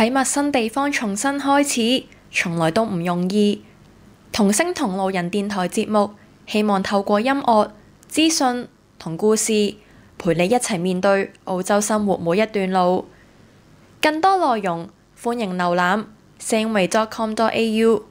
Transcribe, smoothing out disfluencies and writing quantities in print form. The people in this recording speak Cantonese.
喺陌生地方重新開始，從來都唔容易。同聲同路人電台節目，希望透過音樂、資訊同故事，陪你一齊面對澳洲生活每一段路。更多內容，歡迎瀏覽 SameWay.com.au。